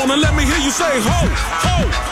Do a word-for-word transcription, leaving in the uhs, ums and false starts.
and let me hear you say ho, ho.